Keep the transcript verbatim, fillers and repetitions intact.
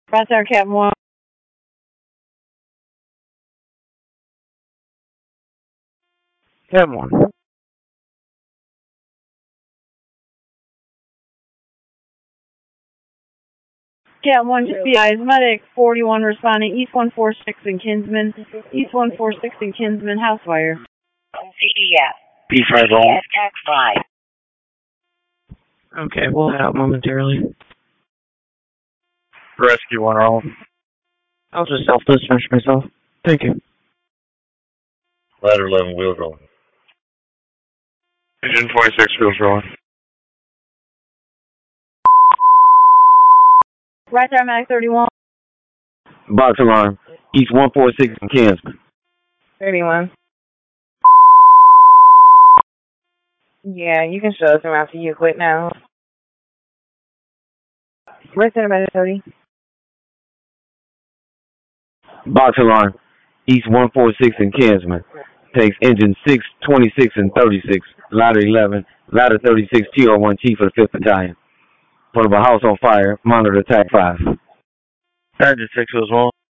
Right there, Captain one. Captain one. Captain one, just be eyes. Medic forty-one responding. East one forty-six in Kinsman. East one forty-six in Kinsman. House fire. C D F. B five on. Tax five. Okay, we'll head out momentarily. Rescue one on. I'll just self-discharge myself. Thank you. Ladder eleven, wheels rolling. Engine twenty-six, wheels rolling. Right there, Medic thirty-one. Box alarm. East one forty-six in Kinsman. thirty-one. Yeah, you can show us him after you quit now. Right there, Medic thirty. Box alarm. East one forty-six in Kinsman. Takes engine six, twenty-six, and thirty-six. Ladder eleven. Ladder thirty-six, T R one Chief of the fifth Battalion. Front of a house on fire. Monitor attack five. Engine six, wheels rolling.